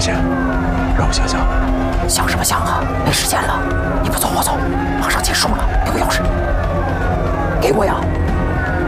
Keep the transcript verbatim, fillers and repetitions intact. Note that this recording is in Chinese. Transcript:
现，让我想想。 想什么想啊？没时间了，你不走我走，马上结束了。给我钥匙，给我呀！